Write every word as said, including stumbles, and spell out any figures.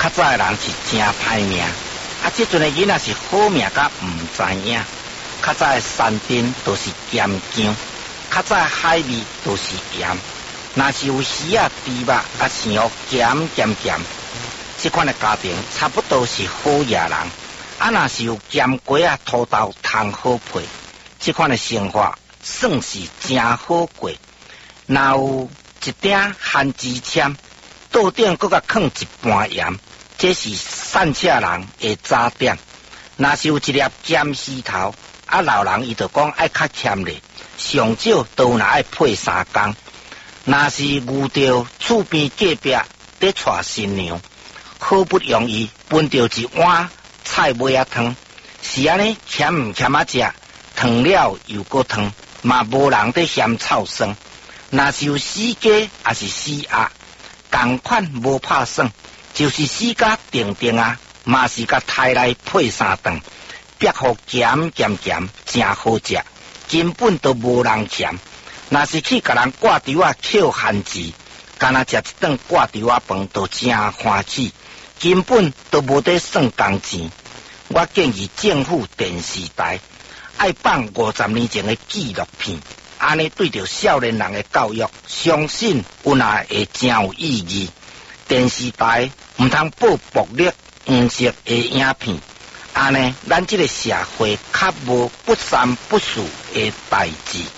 较早的人是真歹命，啊，即阵的囡仔是好命，甲毋知影。较早的山顶都是咸姜，较早的海味都是盐。若是有鱼啊、猪肉啊、生蚵咸咸咸，即款的家庭差不多是好野人。啊，若是有咸鸡啊、土豆通好配，即款的生活算是真好过。若有一鼎番薯签，桌顶搁甲放一盘盐，这是散车人的早点。若是有一粒咸丝头，啊老人伊就讲爱较欠咧，上少都若爱配三工。若是遇到厝边隔壁咧娶新娘，好不容易分到一碗菜尾仔汤，是安尼欠毋欠啊食，汤了又搁汤，嘛无人咧嫌臭酸。若是有死鸡也是死鸭，同款无拍算，就是死甲定定啊，嘛是甲胎内配三顿，别互咸咸咸，真好食，根本都无人嫌。若是去甲人挂猪仔扣番薯，干那食一顿挂猪仔饭都真欢喜，根本都无得算工钱。我建议政府电视台爱放五十年前的纪录片，安尼对着少年人的教育，相信有那会真有意义。电视台毋通播暴力、黄色的影片，安尼咱这个社会较无不三不四的代志。